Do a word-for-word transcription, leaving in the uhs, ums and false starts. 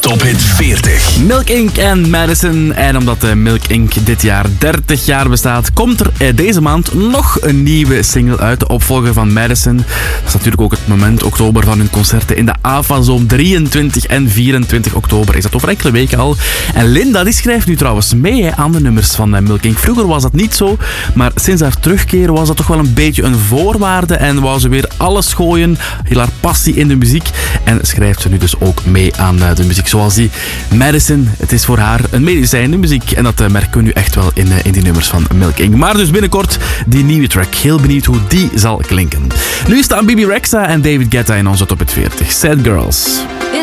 Tophit veertig. Milk Incorporated en Madison. En omdat uh, Milk Incorporated dit jaar dertig jaar bestaat, komt er uh, deze maand nog een nieuwe single uit. De opvolger van Madison. Dat is natuurlijk ook het moment oktober van hun concerten in de AFA-zoom. drieëntwintig en vierentwintig oktober is dat over enkele weken al. En Linda die schrijft nu trouwens mee hè, aan de nummers van uh, Milk Incorporated. Vroeger was dat niet zo, maar sinds haar terugkeer was dat toch wel een beetje een voorwaarde. En wou ze weer alles gooien. Heel haar passie in de muziek. En schrijft ze nu dus ook mee aan uh, de muziek. Zoals die Madison. Het is voor haar een medicijn, de muziek. En dat uh, merken we nu echt wel in, uh, in die nummers van Milk Incorporated. Maar dus binnenkort die nieuwe track. Heel benieuwd hoe die zal klinken. Nu staan Bibi Rexha en David Guetta in onze Top Hit veertig. Sad Girls.